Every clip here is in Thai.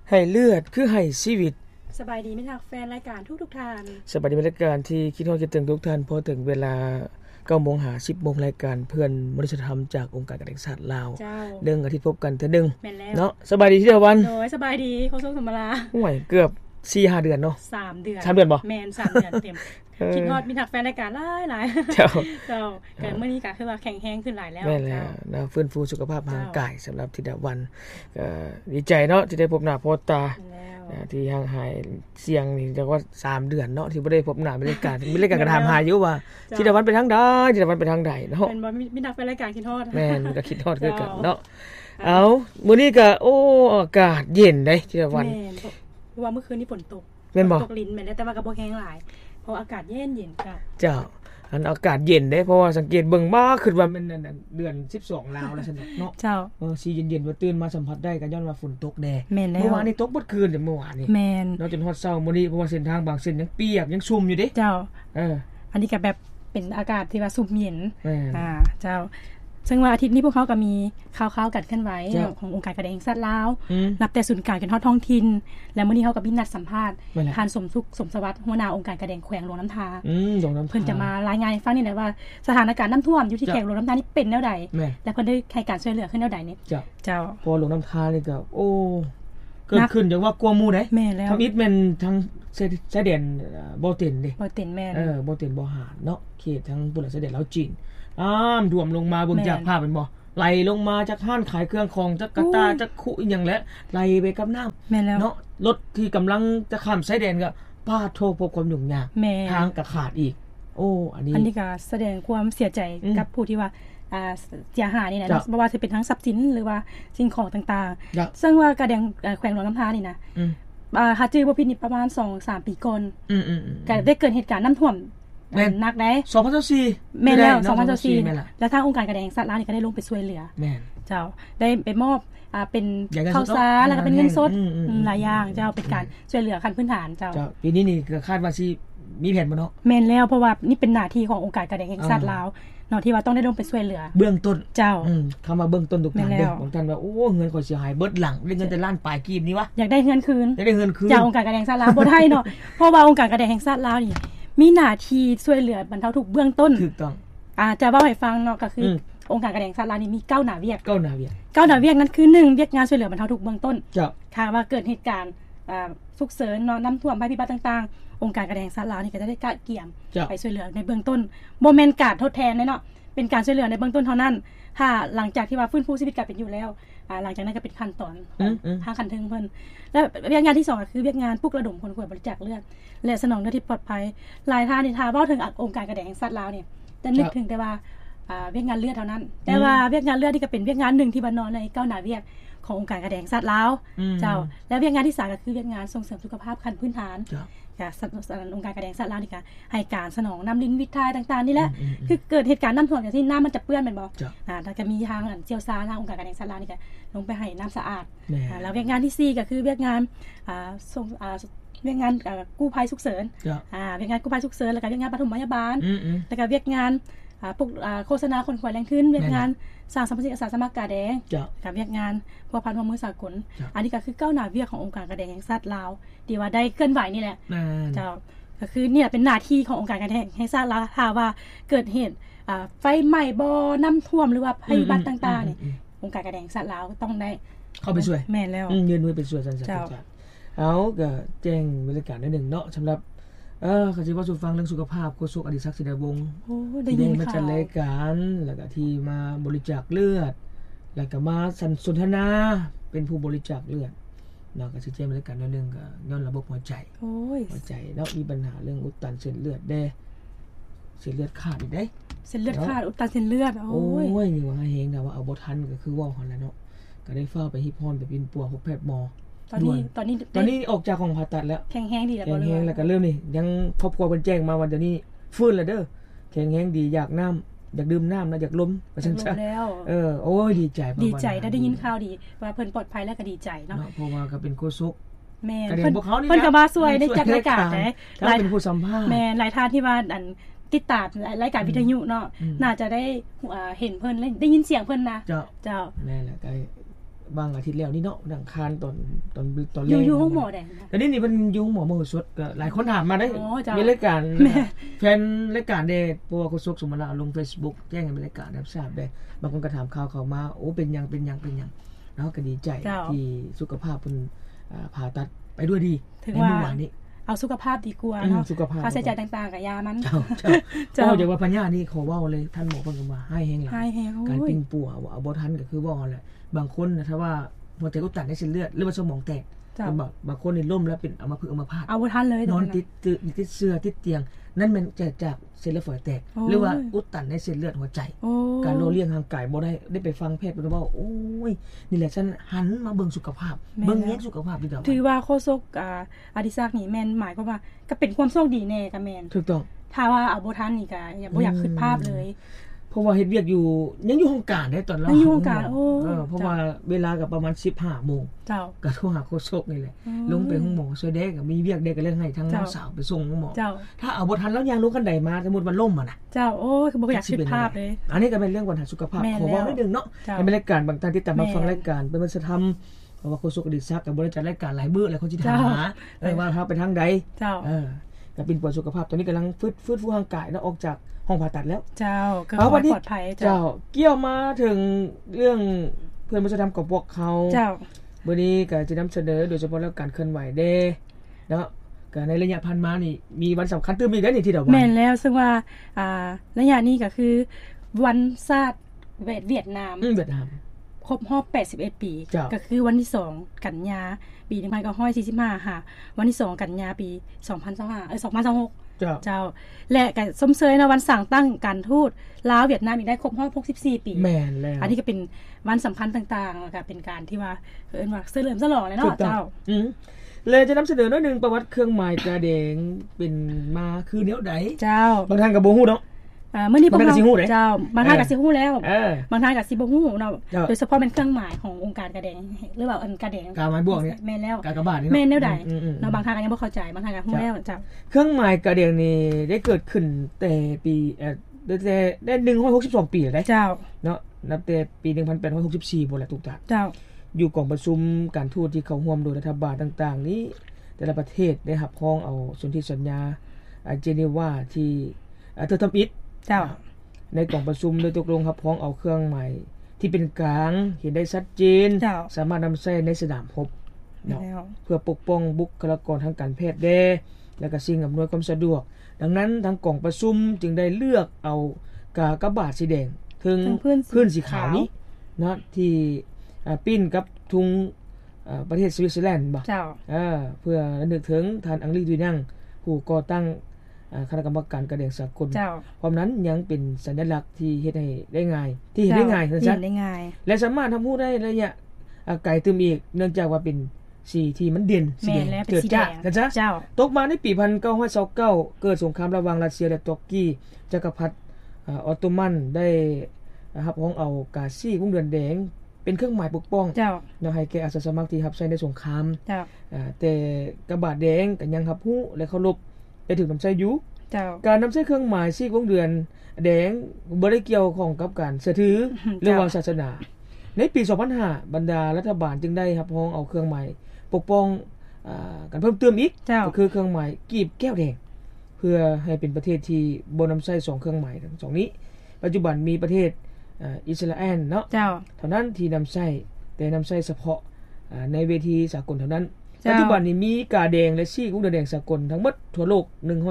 ให้เลือดคือให้ชีวิตสบายดีมิตรแฟนรายการทุกท่านสบายดีรายการที่คิดฮอดคิดถึงทุกท่านพอถึงเวลา 9:50 น. 10:00 น. รายการเพื่อนมนุษยธรรมจากองค์การกระแสศาสตร์ลาวเรื่องอาทิตย์พบกันเทื่อนึงเนาะสบายดีที่เดียววันโดยสบายดีโคชธรรมราโอ้ยเกือบ 4-5 เดือนเนาะ 3 เดือน 3 เดือนบ่แม่น3 เดือนเต็มคิดฮอดมิตรแฟนรายการหลายๆเจ้าก็มื้อนี้ก็คือว่าแข็งแรงขึ้นหลายแล้วแม่นแล้วนะฟื้นฟูสุขภาพร่างกายสำหรับธิดาวันดีใจเนาะที่ได้พบหน้าพบตาที่ห่างหายเสียงนี่จักว่า3 เดือนเนาะที่บ่ได้พบหน้าบรรยากาศมีรายการกระถามหาอยู่ว่าธิดาวันไปทางใดธิดาวันไปทางใดเนาะเป็นบ่มิตรแฟนรายการคิดฮอดแม่นก็คิดฮอดคือกันเนาะเอามื้อนี้ก็โอ้อากาศเย็นเด้ธิดาวันแม่นเพราะว่าเมื่อคืนนี้ฝนตกตกลิ้นแม่นแต่ว่าก็บ่แห้งหลายเพราะอากาศเย็นๆค่ะเจ้าอันอากาศเย็นเด้เพราะว่าสังเกตเบิ่งบ่คิดว่ามันเดือน12ลาวแล้วซั่นเนาะเจ้าสีเย็นๆว่าตื่นมาสัมผัสได้ก็ย้อนว่าฝนตกแน่เมื่อวานนี้ตกบ่คืนแต่เมื่อวานนี้แม่นเนาะจนฮอดเช้ามื้อนี้เพราะว่าเส้นทางบางเส้นยังเปียกยังชุ่มอยู่เด้เจ้าอันนี้ก็แบบเป็นอากาศที่ว่าซุ่มเย็นเจ้าซึ่งว่าอาทิตย์นี้พวกเขาก็มีข่าวๆกันขึ้นไว้ขององค์การกระแสสัตว์ลาวนับแต่ศูนย์กลางกันฮอดท้องถิ่นและมื้อนี้เขาก็มีนัดสัมภาษณ์ท่านสมสุขสมสวัสดิ์หัวหน้าองค์การกระแสแขวงหลวงน้ำทาเพิ่นจะมารายงานให้ฟังนี่แหละว่าสถานการณ์น้ำท่วมอยู่ที่แขวงหลวงน้ำทานี่เป็นแนวใดและเพิ่นได้ให้การช่วยเหลือขึ้นแนวใดนี่เจ้าพอหลวงน้ำทานี่ก็โอ้เกิดขึ้นจังว่ากลัวหมู่เด้แม่แล้วทำอิฐแม่นทั้งชายแดนบ่เต็นเด้บ่เต็นแม่นบ่เต็นบ่หารเนาะเขตทั้งปุ่นชายแดนลาวจีนท่วมลงมาเบิ่งจากภาพเป็นบ่ไหลลงมาจากห้านขายเครื่องของจากกะตาจากคุอีหยังแหละไหลไปกับน้ำแม่นแล้วเนาะรถที่กำลังจะข้ามชายแดนก็ป้าโทรพบความยุ่งยากทางก็ขาดอีกโอ้อันนี้ก็แสดงความเสียใจกับผู้ที่ว่าเสียหายนี่นะบ่ว่าจะเป็นทั้งทรัพย์สินหรือว่าสิ่งของต่างๆซึ่งว่ากระแดงแขวงหลวงน้ำทานี่นะหาจื้อบ่ผิดนี่ประมาณ 2-3 ปีก่อนก็ได้เกิดเหตุการณ์น้ำท่วมนักได้ 2024 แม่นแล้ว2024แล้วทางองค์การกระแสสัตว์ลาวนี่ก็ได้ลงไปช่วยเหลือแม่นเจ้าได้ไปมอบเป็นข้าวสารแล้วก็เป็นเงินสดหลายอย่างเจ้าเป็นการช่วยเหลือขั้นพื้นฐานเจ้าปีนี้นี่ก็คาดว่าสิมีแผนบ่เนาะแม่นแล้วเพราะว่านี่เป็นหน้าที่ขององค์การกระแสสัตว์ลาวเนาะที่ว่าต้องได้ลงไปช่วยเหลือเบื้องต้นเจ้าคำว่าเบื้องต้นทุกท่านเด้บางท่านว่าโอ้เงินข่อยเสียหายเบิดหลังได้เงินแต่ล้านปลายกีบนี่วะอยากได้เงินคืนจากองค์การกระแสสัตว์ลาวบ่ได้เนาะเพราะว่าองค์การกระแสสัตว์ลาวนี่มีหน้าที่ช่วยเหลือบรรเทาทุกข์เบื้องต้นถูกต้องจะเว้าให้ฟังเนาะก็คือองค์การกระแสสัตว์ลาวนี่มี9หน้าเวียก 9หน้าเวียกนั้นคือ1เวียกงานช่วยเหลือบรรเทาทุกข์เบื้องต้นค่ะว่าเกิดเหตุการณ์ฉุกเฉินเนาะน้ำท่วมภัยพิบัติต่างๆองค์การกระแสสัตว์ลาวนี่ก็จะได้เกี่ยมไปช่วยเหลือในเบื้องต้นบ่แม่นการทดแทนเนาะเป็นการช่วยเหลือในเบื้องต้นเท่านั้นถ้าหลังจากที่ว่าฟื้นฟูชีวิตกลับเป็นอยู่แล้วหลังจากนั้นก็เป็นขั้นตอนทางคันถึงเพิ่นและเวียกงานที่2ก็คือเวียกงานปลุกระดมคนป่วยบริจาคเลือดและสนองเลือดที่ปลอดภัยหลายท่านนี่ถ้าเว้าถึงองค์การกระแสสัตว์ลาวเนี่ยจะนึกถึงแต่ว่าเวียกงานเลือดเท่านั้นแต่ว่าเวียกงานเลือดนี่ก็เป็นเวียกงานนึงที่บ่นอนใน9หน้าเวียกขององค์การกระแสสัตว์ลาวเจ้าและเวียกงานที่3ก็คือเวียกงานส่งเสริมสุขภาพขั้นพื้นฐานองค์การกระแสสัตว์ลาวนี่ก็ให้การสนองน้ำลิ้นวิทายต่างๆนี่แหละคือเกิดเหตุการณ์น้ำท่วมอย่างที่น้ำมันจะเปื้อนแม่นบ่แล้วก็มีทางเจียวซาทางองค์การกระแสสัตว์ลาวนี่ก็ลงไปให้น้ำสะอาดแล้วเวียกงานที่4ก็คือเวียกงานส่งเวียกงานกู้ภัยฉุกเฉินเวียกงานกู้ภัยฉุกเฉินแล้วก็เวียกงานปฐมพยาบาลแล้วก็เวียกงานพวกโฆษณาคนขวัญแรงขึ้นเวียกงานสร้างสรรพสิ่งอาสาสมัครกาแดงกับเวียกงานพัวพันร่วมมือสากลอันนี้ก็คือ9หน้าเวียกขององค์การกระแสแห่งชาติลาวที่ว่าได้เคลื่อนไหวนี่แหละเจ้าก็คือเนี่ยเป็นหน้าที่ขององค์การกระแสแห่งชาติลาวถ้าว่าเกิดเหตุไฟไหม้บ่อน้ำท่วมหรือว่าภัยพิบัติต่างๆนี่องค์การกระแสแห่งชาติลาวต้องได้เข้าไปช่วยแม่นแล้วยืนมือไปช่วยสั่นๆเอาก็แจ้งบรรยากาศนิดนึงเนาะสำหรับก็สิว่าสู่ฟังเรื่องสุขภาพโฆษกอดิศักดิ์ศิลาวงศ์ได้ยินมาจัดรายการแล้วก็ที่มาบริจาคเลือดแล้วก็มาสนทนาเป็นผู้บริจาคเลือดเนาะก็สิแจ้งบรรยากาศนิดนึงก็ย้อนระบบหัวใจหัวใจเนาะมีปัญหาเรื่องอุดตันเส้นเลือดเด้เส้นเลือดขาดอีกเด้เส้นเลือดขาดอุดตันเส้นเลือดโอ้ยนี่ว่าเฮงแต่ว่าเอาบ่ทันก็คือว่าหั่นแหละเนาะก็ได้ฟ้าไปฮิปฮอนไปเป็นปัวพบแพทย์หมอตอนนี้ออกจากห้องผ่าตัดแล้วแข็งแรงดีแล้วบ่แข็งแรงแล้วก็เริ่มนี่ยังครอบครัวเพิ่นแจ้งมาว่าเดี๋ยวนี้ฟื้นแล้วเด้อแข็งแรงดีอยากน้ำอยากดื่มน้ำนะอยากล้มว่าซั่นซะโอ้ยดีใจได้ยินข่าวดีว่าเพิ่นปลอดภัยแล้วก็ดีใจเนาะเพราะว่าก็เป็นโฆษกแม่เพิ่นก็มาช่วยในจัดรายการหลายเป็นผู้สัมภาษณ์แม่หลายท่านที่ว่าอันติดตามรายการวิทยุเนาะน่าจะได้เห็นเพิ่นได้ยินเสียงเพิ่นนะเจ้าแม่แหละก็บางอาทิตย์แล้วนี่เนาะดังคานตอนแรกอยู่ห้องหมอแดงแต่นี่มันอยู่หมอมโหสถก็หลายคนถามมาได้มีรายการแฟนรายการได้เพราะว่าโฆษกสุมาลาลง Facebook แจ้งให้รายการรับทราบได้บางคนก็ถามข่าวเข้ามาโอ้เป็นหยังเนาะก็ดีใจที่สุขภาพเพิ่นผ่าตัดไปด้วยดีในเมื่อวานนี้เอาสุขภาพดีกว่าเนาะค่าใช้จ่ายต่างๆกับยามันเจ้าอย่าว่าปัญญานี่ขอเว้าเลยท่านหมอเพิ่นก็ว่าให้แฮงหลายการปิ้งปัวว่าเอาบ่ทันก็คือว่าแหละบางคนถ้าว่าหัวใจอุดตันในเส้นเลือดหรือว่าสมองแตกบางคนนี่ล้มแล้วเป็นอัมพฤกษ์อัมพาตเอาบ่ทันเลยนอนติดเสื้อติดเตียงนั่นมันจากเส้นเลือดฝอยแตกหรือว่าอุดตันในเส้นเลือดหัวใจการโลเลี้ยงทางกายบ่ได้ไปฟังแพทย์เพิ่นว่าโอ้ยนี่แหละฉันหันมาเบิ่งสุขภาพเบิ่งแยกสุขภาพดีดอกถือว่าโฆษกอดิศักดิ์นี่แม่นหมายความว่าก็เป็นความโชคดีแน่ก็แม่นถูกต้องถ้าว่าเอาบ่ทันนี่ก็บ่อยากคิดภาพเลยเพราะว่าเฮ็ดเวียกอยู่ยังอยู่ห้องการได้ตอนเราอยู่ห้องการเพราะว่าเวลาก็ประมาณ 15:00 นเจ้าก็โทรหาโฆษกนี่แหละลงไปห้องหมอช่วยเด็กก็มีเวียกเด็กก็เลยให้ทั้งน้องสาวไปส่งห้องหมอถ้าเอาบ่ทันแล้วยางรู้กันใดมาสมมุติว่าล่มน่ะเจ้าโอ้คือบ่อยากคิดภาพเลยอันนี้ก็เป็นเรื่องปัญหาสุขภาพขอเว้านิดนึงเนาะในรายการบางท่านที่ตามมาฟังรายการเป็นวัฒนธรรมเพราะว่าโฆษกอดิศักดิ์ก็บ่ได้จัดรายการหลายมื้อแล้วเขาสิถามหาว่าเฮาไปทางใดก็เป็นป่วยสุขภาพตอนนี้กำลังฟื้นฟูร่างกายแล้วออกจากห้องผ่าตัดแล้วเจ้าก็ปลอดภัยเจ้าเกี่ยวมาถึงเรื่องเพื่อนวัฒนธรรมของพวกเขาเจ้ามื้อนี้ก็จะนำเสนอโดยเฉพาะแล้วการเคลื่อนไหวเด้เนาะก็ในระยะผ่านมานี่มีวันสำคัญตื่มอีกแล้วนี่ที่ดอกแม่นแล้วซึ่งว่าระยะนี้ก็คือวันชาติเวียดนามครบรอบ81ปีก็คือวันที่2กันยาปี1945ค่ะวันที่2กันยาปี2025 เจ้าและก็สมเสยนะวันสั่งตั้งการทูตลาวเวียดนามอีกได้ครบรอบ64ปีแม่นแล้วอันนี้ก็เป็นวันสำคัญต่างๆแล้วก็เป็นการที่ว่าเอิ้นว่าเฉลิมฉลองเลยเนาะเจ้าเลยจะนำเสนอหน่อยนึงประวัติเครื่องหมายกระแดงเป็นมาคือแนวใดเจ้าบางท่านก็บ่ฮู้เนาะมื้อนี้พวกเราเจ้าบางท่านก็สิฮู้แล้วบางท่านก็สิบ่ฮู้เนาะโดยเฉพาะเป็นเครื่องหมายขององค์การกระแดงหรือว่าอันกระแดงกาไม้บวกนี่แม่นแล้วกากบาทนี่แม่นแนวใดเนาะบางท่านก็ยังบ่เข้าใจบางท่านก็ฮู้แล้วเจ้าเครื่องหมายกระแดงนี่ได้เกิดขึ้นแต่ปีได้162ปีแล้วได้เจ้าเนาะนับแต่ปี1864บ่แหละถูกต้องเจ้าอยู่กองประชุมการทูตที่เข้าร่วมโดยรัฐบาลต่างๆนี้แต่ละประเทศได้รับรองเอาสนธิสัญญาเจนีวาที่เธอทำอิฐเจ้าในกล่องประชุมโดยตกลงรับพ้องเอาเครื่องหมายที่เป็นกลางเห็นได้ชัดเจนสามารถนำใช้ในสนามรบเพื่อปกป้องบุคลากรทางการแพทย์ได้และก็สิ่งอำนวยความสะดวกดังนั้นทางกล่องประชุมจึงได้เลือกเอากากบาทสีแดงถึงพื้นสีขาวนี้นะที่ปิ้นกับทุงประเทศสวิตเซอร์แลนด์บ่เพื่อระลึกถึงท่านอังลีดุยนังผู้ก่อตั้งคณะกรรมการกระแดงสากลพร้อมนั้นยังเป็นสัญลักษณ์ที่เฮ็ดให้ได้ง่ายที่เฮ็ดได้ง่ายซั่นๆและสามารถทำฮู้ได้ระยะไกลตึมอีกเนื่องจากว่าเป็นสีที่มันเด่นสีแดงเจิดจ้าเจ้าตกมาในปี1929เกิดสงครามระหว่างรัสเซียและตุรกีจักรพรรดิออตโตมันได้รับรองเอากาซี่วงเดือนแดงเป็นเครื่องหมายปกป้องเจ้าเนาะให้แก่อาสาสมัครที่รับใช้ในสงครามแต่กระบาดแดงก็ยังรับรู้และเคารพไปถึงนำใช้อยู่การนำใช้เครื่องหมายซี่วงเดือนแดงบ่ได้เกี่ยวข้องกับการเชื่อถือหรือว่าศาสนาในปี2005บรรดารัฐบาลจึงได้รับรองเอาเครื่องหมายปกป้องกันเพิ่มเติมอีกก็คือเครื่องหมายกีบแก้วแดงเพื่อให้เป็นประเทศที่บ่นำใช้2เครื่องหมายทั้ง2นี้ปัจจุบันมีประเทศอิสราเอลเนาะเท่านั้นที่นำใช้แต่นำใช้เฉพาะในเวทีสากลเท่านั้นปัจจุบันนี้มีกาแดงและซี่กุ้งแดงสากลทั้งหมดทั่วโลก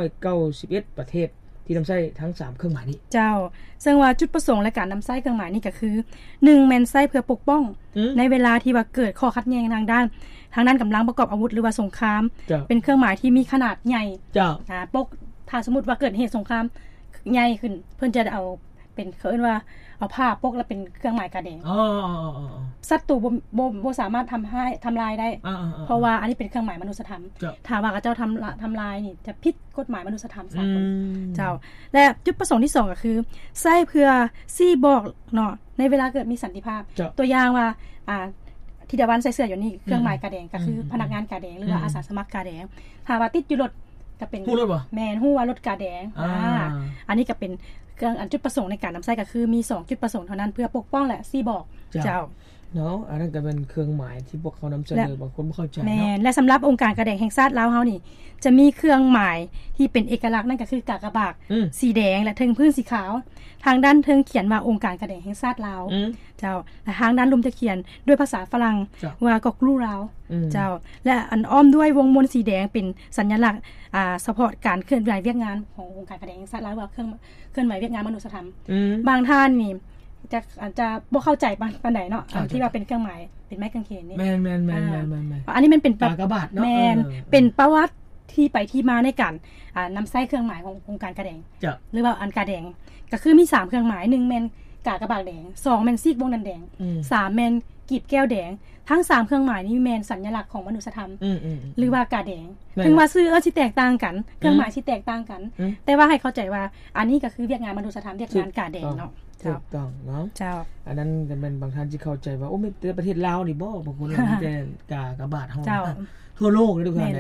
191ประเทศที่นำใช้ทั้ง3เครื่องหมายนี้เจ้าซึ่งว่าจุดประสงค์และการนำใช้เครื่องหมายนี้ก็คือ1แม่นใช้เพื่อปกป้องในเวลาที่ว่าเกิดข้อขัดแย้งทางด้านกำลังประกอบอาวุธหรือว่าสงครามเป็นเครื่องหมายที่มีขนาดใหญ่ปกถ้าสมมุติว่าเกิดเหตุสงครามใหญ่ขึ้นเพิ่นจะเอาเป็นเอิ้นว่าเอาผ้าปกแล้วเป็นเครื่องหมายกาแดงศัตรูบ่สามารถทำลายได้เพราะว่าอันนี้เป็นเครื่องหมายมนุษยธรรมถ้าว่าเจ้าทำลายนี่จะผิดกฎหมายมนุษยธรรมสากลเจ้าและจุดประสงค์ที่2ก็คือใช้เพื่อซี่บอกเนาะในเวลาเกิดมีสันติภาพตัวอย่างว่าที่ดาวันใส่เสื้ออยู่นี่เครื่องหมายกาแดงก็คือพนักงานกาแดงหรือว่าอาสาสมัครกาแดงถ้าว่าติดอยู่รถก็เป็นฮู้รถบ่แม่นฮู้ว่ารถกาแดงอันนี้ก็เป็นเครื่องจุดประสงค์ในการนำใช้ก็คือมี2จุดประสงค์เท่านั้นเพื่อปกป้องและซี่บอกเจ้าเนาะอันนั้นก็เป็นเครื่องหมายที่พวกเขานำเสนอบางคนบ่เข้าใจเนาะแม่นและสำหรับองค์การกระแดงแห่งชาติลาวเฮานี่จะมีเครื่องหมายที่เป็นเอกลักษณ์นั่นก็คือกากบาทสีแดงและเทิงพื้นสีขาวทางด้านเทิงเขียนว่าองค์การกระแดงแห่งชาติลาวเจ้าและทางด้านลุ่มจะเขียนด้วยภาษาฝรั่งว่ากอกลูลาวเจ้าและอันอ้อมด้วยวงมนสีแดงเป็นสัญลักษณ์เฉพาะการเคลื่อนไหวเวียกงานขององค์การกระแดงแห่งชาติลาวว่าเคลื่อนไหวเวียกงานมนุษยธรรมบางท่านนี่อาจจะบ่เข้าใจปานใดเนาะที่ว่าเป็นเครื่องหมายเป็นไม้กางเขนนี่แม่นอันนี้มันเป็นกากบาทเนาะแม่นเป็นประวัติที่ไปที่มาในการนำใช้เครื่องหมายขององค์การกระแดงหรือว่าอันกาแดงก็คือมี3เครื่องหมาย1แม่นกากบาทแดง2แม่นซีกวงนันแดง3แม่นกีบแก้วแดงทั้ง3เครื่องหมายนี้แม่นสัญลักษณ์ของมนุษยธรรมหรือว่ากาแดงถึงว่าชื่อสิแตกต่างกันเครื่องหมายสิแตกต่างกันแต่ว่าให้เข้าใจว่าอันนี้ก็คือเวียกงานมนุษยธรรมเวียกงานกาแดงเนาะถูกต้องเนาะเจ้าอันนั้นก็เป็นบางท่านที่เข้าใจว่าโอ้ไม่ประเทศลาวนี่บ่บางคนมีแต่กากบาทเฮาทั่วโลกเลยทุกท่าน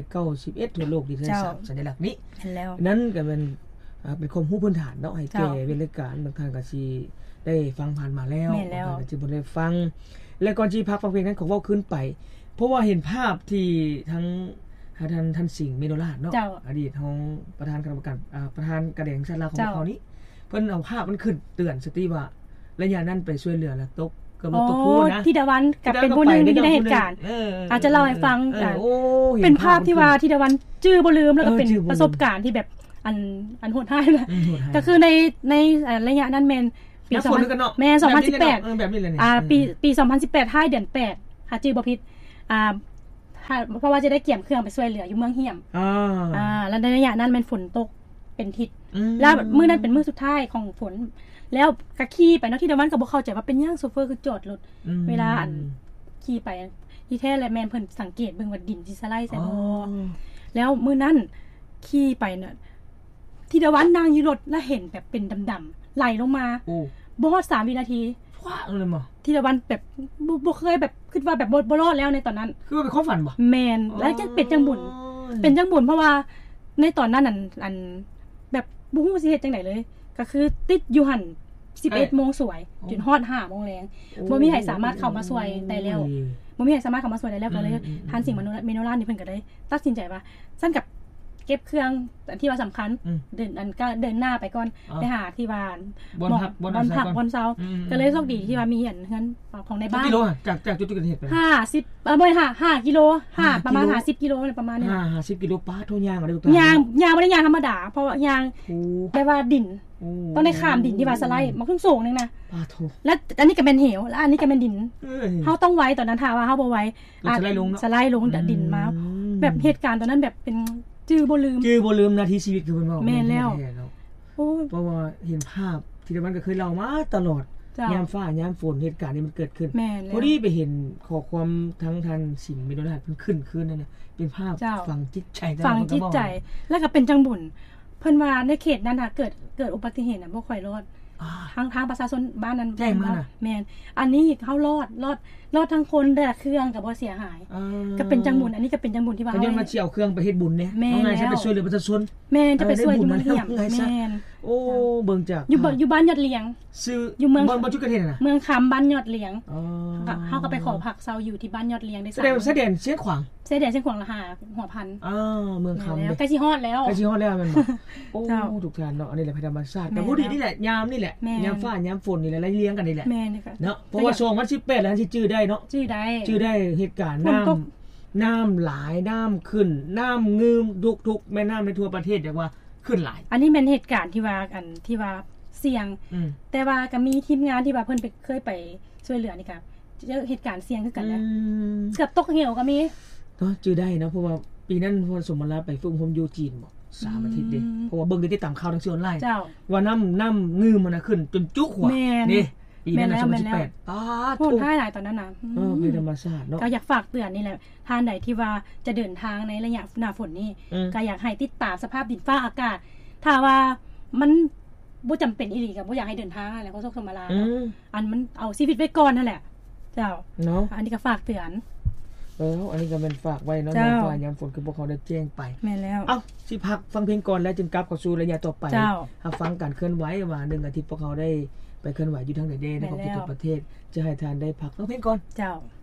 191ทั่วโลกที่ใช้สัญลักษณ์นี้นั้นก็เป็นความรู้พื้นฐานเนาะให้แก่เวลาการบางท่านก็สิได้ฟังผ่านมาแล้วก็สิบ่ได้ฟังและก่อนที่พักฟังเพลงนั้นขอเว้าขึ้นไปเพราะว่าเห็นภาพที่ทั้งท่านสิงห์เมโนราชเนาะอดีตของประธานคณะกรรมการประธานกระแดงชาติลาวของเขานี้เพิ่นเอาภาพมันขึ้นเตือนสติว่าระยะนั้นไปช่วยเหลือแล้วตกก็บ่ตกผู้นะที่ดาวันกับเป็นผู้นึงที่ได้เหตุการณ์อาจจะเล่าให้ฟังเป็นภาพที่ว่าที่ดาวันจื้อบ่ลืมแล้วก็เป็นประสบการณ์ที่แบบอันโหดร้ายนะก็คือในระยะนั้นแม่นปี2018แม่2018 แบบนี้เลยปี2018ท้ายเดือน8หาจื้อบ่ผิดเพราะว่าจะได้เกี่ยมเครื่องไปช่วยเหลืออยู่เมืองเฮียมแล้วในระยะนั้นมันฝนตกเป็นทิศแล้วมื้อนั้นเป็นมื้อสุดท้ายของฝนแล้วก็ขี่ไปเนาะที่ดาวันก็บ่เข้าใจว่าเป็นหยังโซเฟอร์คือจอดรถเวลาขี่ไปที่แท้แล้วแม่นเพิ่นสังเกตเบิ่งว่าดินสิสไลด์ใส่บ่แล้วมื้อนั้นขี่ไปน่ะที่ดาวันนั่งอยู่รถแล้วเห็นแบบเป็นดำๆไหลลงมาบ่ฮอด3วินาทีว้าเลยบ่ที่ดาวันแบบบ่เคยแบบคิดว่าแบบบ่รอดแล้วในตอนนั้นคือเป็นความฝันบ่แม่นแล้วจังเป็นจังบุญเพราะว่าในตอนนั้นอันแบบบ่ฮู้สิเฮ็ดจังได๋เลยก็คือติดอยู่หั่น 11:00 นสวยจนฮอด 5:00 นแลงบ่มีใครสามารถเข้ามาช่วยได้แล้วก็เลยท่านสิงห์เมโนราชนี่เพิ่นก็ได้ตัดสินใจว่าซั่นกับเก็บเครื่องที่ว่าสำคัญเดินหน้าไปก่อนไปหาที่บ้านบนพักบนเซาก็เลยโชคดีที่ว่ามีเฮือนของในบ้านกิโลจากจุดเกิดเหตุไป 50บ่5กิโลประมาณ50กิโลประมาณนี้ 50กิโลป้าโทย่างอะไรทุกท่านย่างบ่ได้ย่างธรรมดาเพราะว่าย่างแปลว่าดินต้องได้ข้ามดินที่ว่าสไลด์มาครึ่งสูงนึงนะแล้วอันนี้ก็เป็นเหวแล้วอันนี้ก็เป็นดินเฮาต้องไว้ตอนนั้นถ้าว่าเฮาบ่ไว้สไลด์ลงดินมาแบบเหตุการณ์ตอนนั้นแบบเป็นจื้อบ่ลืมนาทีชีวิตคือเพิ่นว่าแม่นแล้วเพราะว่าเห็นภาพที่มันก็เคยเล่ามาตลอดยามฟ้ายามฝนเหตุการณ์นี้มันเกิดขึ้นพอดีไปเห็นข้อความทั้งทันสิ่งเมโนราชเพิ่นขึ้นนั่นน่ะเป็นภาพฝังจิตใจแล้วก็เป็นจังบุญเพิ่นว่าในเขตนั้นน่ะเกิดอุบัติเหตุน่ะบ่ค่อยรอดทางประชาชนบ้านนั้นแม่นอันนี้เฮารอดทั้งคนได้เครื่องก็บ่เสียหายก็เป็นจังบุญอันนี้ก็เป็นจังบุญที่ว่าเฮามาสิเอาเครื่องไปเฮ็ดบุญเนี่ยเอาไงจะไปช่วยเหลือประชาชนแม่นจะไปช่วยอยู่เมืองเฮียมแม่นโอ้เบิ่งจากอยู่บ้านยอดเลียงอยู่เมืองบ่จุดเกิดเหตุน่ะเมืองคำบ้านยอดเลียงเฮาก็ไปขอพักเซาอยู่ที่บ้านยอดเลียงได้แสดงเชียงขวางละหัวพันเมืองคำใกล้สิฮอดแล้วแม่นบ่โอ้ทุกท่านเนาะอันนี้แหละภัยธรรมชาติแต่ผู้ดีนี่แหละยามนี่แหละยามฟ้ายามฝนนี่แหละไล่เลี้ยงกันนี่แหละเนาะเพราะว่า2018แล้วที่จื้อได้เนาะจื้อได้เหตุการณ์น้ำหลายน้ำขึ้นน้ำงืมทุกแม่น้ำในทั่วประเทศจังว่าขึ้นหลายอันนี้เป็นเหตุการณ์ที่ว่าเสี่ยงแต่ว่าก็มีทีมงานที่ว่าเพิ่นเคยไปช่วยเหลือนี่ครับเจอเหตุการณ์เสี่ยงคือกันแล้วเกือบตกเหวก็มีเนาะจื้อได้นะเพราะว่าปีนั้นพอสมมาแล้วไปฝึกผมอยู่จีนบ่3อาทิตย์เด้เพราะว่าเบิ่งได้ติดตามข่าวทางสื่อออนไลน์ว่าน้ำงืมมันน่ะขึ้นจนจุกหัวนี่ปีนั้น2018 โหดร้ายหลายตอนนั้นน่ะเป็นธรรมชาติเนาะก็อยากฝากเตือนนี่แหละท่านใดที่ว่าจะเดินทางในระยะหน้าฝนนี่ก็อยากให้ติดตามสภาพดินฟ้าอากาศถ้าว่ามันบ่จำเป็นอีหลีก็บ่อยากให้เดินทางอะไรก็สมมาลาอันมันเอาชีวิตไว้ก่อนนั่นแหละเจ้าเนาะอันนี้ก็ฝากเตือนอันนี้ก็เป็นฝากไว้เนาะยามฟ้ายามฝนคือพวกเขาได้แจ้งไปแม่นแล้วสิพักฟังเพลงก่อนแล้วจึงกลับเข้าสู่ระยะต่อไปฟังการเคลื่อนไหวว่า1อาทิตย์พวกเขาได้ไปเคลื่อนไหวอยู่ทางใดๆในของทุกประเทศจะให้ทานได้พักฟังเพลงก่อนเจ้า